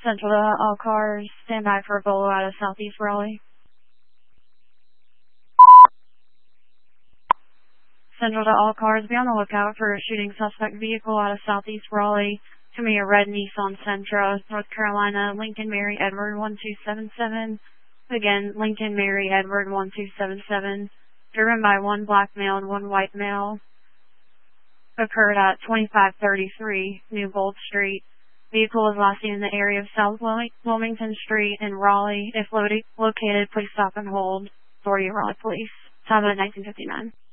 Central to all cars, stand by for a bolo out of Southeast Raleigh. Central to all cars, be on the lookout for a shooting suspect vehicle out of Southeast Raleigh. To me, a red Nissan Sentra, North Carolina, Lincoln Mary Edward 1277. Again, Lincoln Mary Edward 1277. Driven by one black male and one white male. Occurred at 2533 New Gold Street. Vehicle was last seen in the area of South Wilmington Street in Raleigh. If located, please stop and hold. Authority of Raleigh Police. Time of 1959.